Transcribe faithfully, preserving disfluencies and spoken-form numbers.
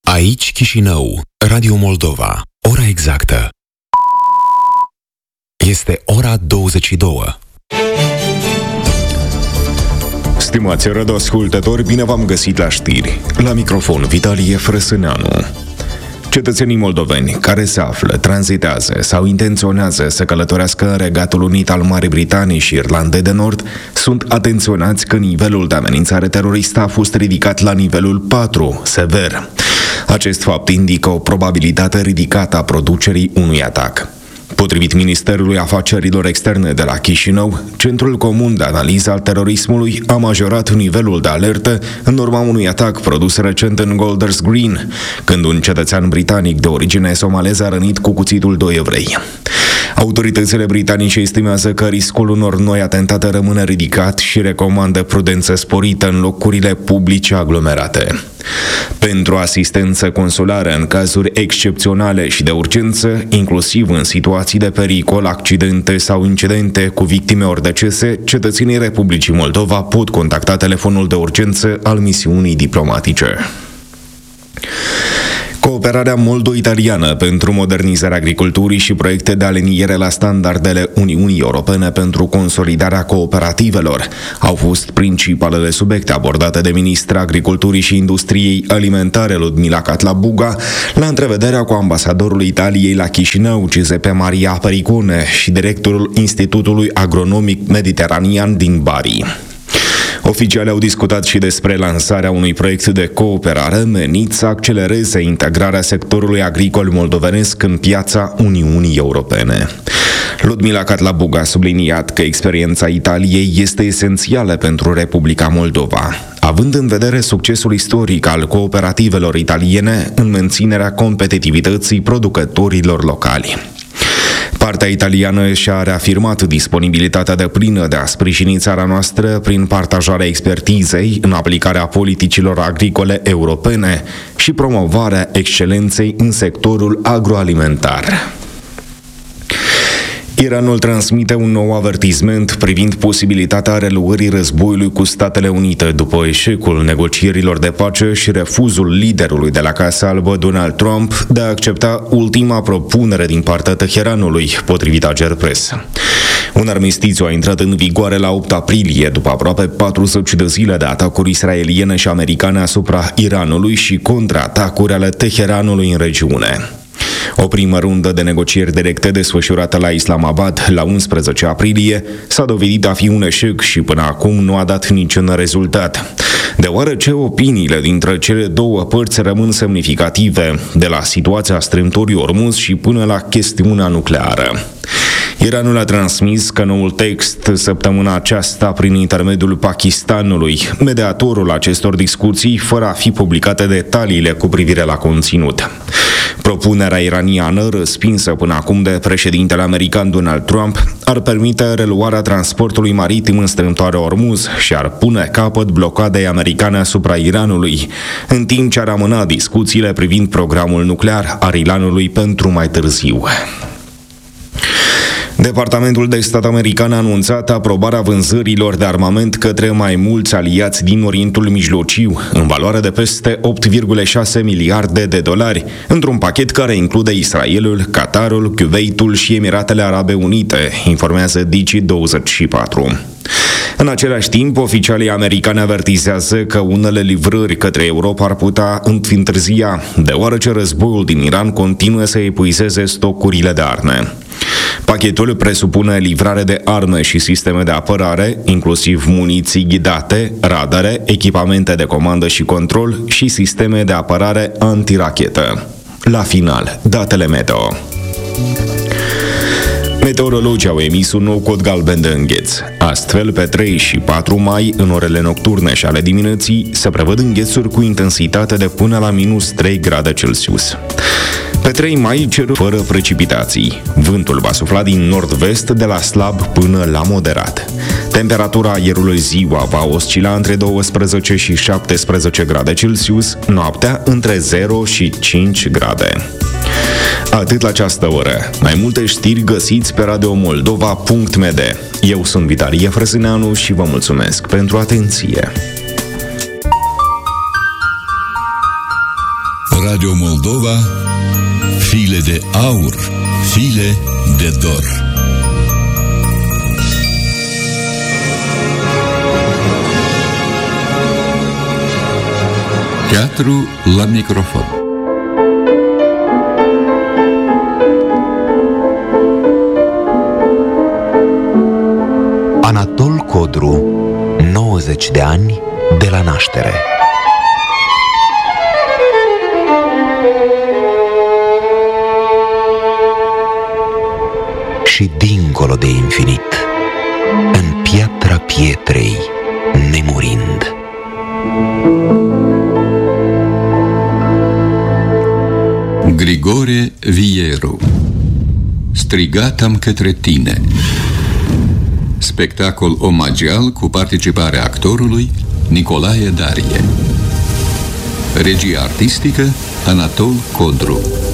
Aici Chișinău, Radio Moldova. Ora exactă este ora douăzeci și două. Stimați radioascultători, bine v-am găsit la știri. La microfon, Vitalie Frăsâneanu. Cetățenii moldoveni care se află, tranzitează sau intenționează să călătorească în Regatul Unit al Marii Britanii și Irlandei de Nord sunt atenționați că nivelul de amenințare teroristă a fost ridicat la nivelul patru, sever. Acest fapt indică o probabilitate ridicată a producerii unui atac. Potrivit Ministerului Afacerilor Externe de la Chișinău, Centrul Comun de Analiză al Terorismului a majorat nivelul de alertă în urma unui atac produs recent în Golders Green, când un cetățean britanic de origine somaleză a rănit cu cuțitul doi evrei. Autoritățile britanice estimează că riscul unor noi atentate rămâne ridicat și recomandă prudență sporită în locurile publice aglomerate. Pentru asistență consulară în cazuri excepționale și de urgență, inclusiv în situații de pericol, accidente sau incidente cu victime ori decese, cetățenii Republicii Moldova pot contacta telefonul de urgență al misiunii diplomatice. Cooperarea moldo-italiană pentru modernizarea agriculturii și proiecte de aliniere la standardele Uniunii Europene pentru consolidarea cooperativelor au fost principalele subiecte abordate de ministra Agriculturii și Industriei Alimentare Ludmila Catlabuga la întrevederea cu ambasadorul Italiei la Chișinău, Giuseppe Maria Pericone, și directorul Institutului Agronomic Mediteranean din Bari. Oficialii au discutat și despre lansarea unui proiect de cooperare menit să accelereze integrarea sectorului agricol moldovenesc în piața Uniunii Europene. Ludmila Catlabuga a subliniat că experiența Italiei este esențială pentru Republica Moldova, având în vedere succesul istoric al cooperativelor italiene în menținerea competitivității producătorilor locali. Partea italiană și-a reafirmat disponibilitatea deplină de a sprijini țara noastră prin partajarea expertizei în aplicarea politicilor agricole europene și promovarea excelenței în sectorul agroalimentar. Iranul transmite un nou avertisment privind posibilitatea reluării războiului cu Statele Unite după eșecul negocierilor de pace și refuzul liderului de la Casa Albă, Donald Trump, de a accepta ultima propunere din partea Teheranului, potrivit Ager Press. Un armistițiu a intrat în vigoare la opt aprilie, după aproape patruzeci de zile de atacuri israeliene și americane asupra Iranului și contraatacuri ale Teheranului în regiune. O primă rundă de negocieri directe desfășurată la Islamabad la unsprezece aprilie s-a dovedit a fi un eșec și până acum nu a dat niciun rezultat, deoarece opiniile dintre cele două părți rămân semnificative, de la situația strâmtorii Ormuz și până la chestiunea nucleară. Iranul a transmis că noul text săptămâna aceasta prin intermediul Pakistanului, mediatorul acestor discuții, fără a fi publicate detaliile cu privire la conținut. Propunerea iraniană, răspinsă până acum de președintele american Donald Trump, ar permite reluarea transportului maritim în strâmtoarea Ormuz și ar pune capăt blocadei americane asupra Iranului, în timp ce ar amâna discuțiile privind programul nuclear al Iranului pentru mai târziu. Departamentul de Stat american a anunțat aprobarea vânzărilor de armament către mai mulți aliați din Orientul Mijlociu, în valoare de peste opt virgulă șase miliarde de dolari, într-un pachet care include Israelul, Qatarul, Kuwaitul și Emiratele Arabe Unite, informează Digi douăzeci și patru. În același timp, oficialii americani avertizează că unele livrări către Europa ar putea întârzia, deoarece războiul din Iran continuă să epuizeze stocurile de arme. Pachetul presupune livrare de arme și sisteme de apărare, inclusiv muniții ghidate, radare, echipamente de comandă și control și sisteme de apărare antirachetă. La final, datele meteo. Meteorologii au emis un nou cod galben de îngheț. Astfel, pe trei și patru mai, în orele nocturne și ale dimineții, se prevăd înghețuri cu intensitate de până la minus trei grade Celsius. Pe trei mai, cerul fără precipitații. Vântul va sufla din nord-vest de la slab până la moderat. Temperatura aerului ziua va oscila între douăsprezece și șaptesprezece grade Celsius, noaptea între zero și cinci grade. Atât la această oră. Mai multe știri găsiți pe radio moldova punct m d. Eu sunt Vitalie Frăsâneanu și vă mulțumesc pentru atenție. Radio Moldova, file de aur, file de dor. Teatru la microfon. Anatol Codru, nouăzeci de ani de la naștere. Și dincolo de infinit, în piatra pietrei, nemurind. Grigore Vieru. Strigat-am către tine. Spectacol omagial cu participarea actorului Nicolae Darie. Regie artistică Anatol Codru.